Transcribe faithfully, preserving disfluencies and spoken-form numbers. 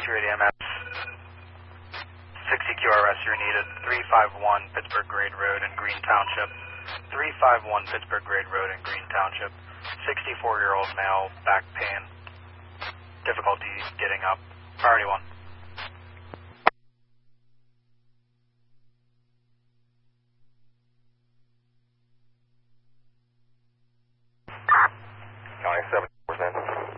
two eight M S. sixty Q R S, you're needed. three five one Pittsburgh Grade Road in Green Township. three five one Pittsburgh Grade Road in Green Township. sixty-four-year-old male, back pain. Difficulty getting up. Priority one. County seven percent.